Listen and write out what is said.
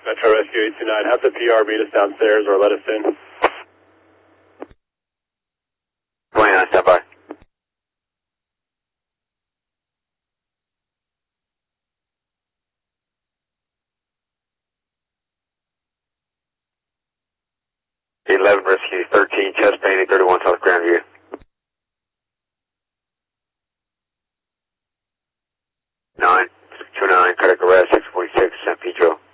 Metro Rescue 829, have the PR meet us downstairs or let us in. 29, stand by. Eleven Rescue 13, chest pain, 831 South Grandview. 9, 29, cardiac arrest, 646, San Pedro.